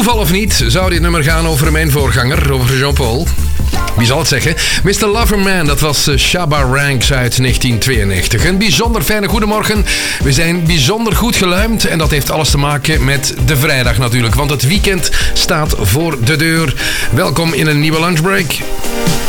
Toeval of niet, zou dit nummer gaan over mijn voorganger, over Jean-Paul? Wie zal het zeggen? Mr. Loverman, dat was Shabba Ranks uit 1992. Een bijzonder fijne goedemorgen. We zijn bijzonder goed geluimd en dat heeft alles te maken met de vrijdag natuurlijk. Want het weekend staat voor de deur. Welkom in een nieuwe lunchbreak.